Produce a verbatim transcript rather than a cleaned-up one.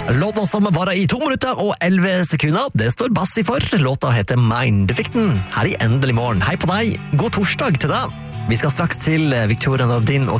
Låta som varer i to minutter og elleve sekunder, det står Bassi for. Låta heter Mindeffekten. Her i Endelig morgen. Hei på deg. God torsdag til deg. Vi skal straks til Victoria Nadine og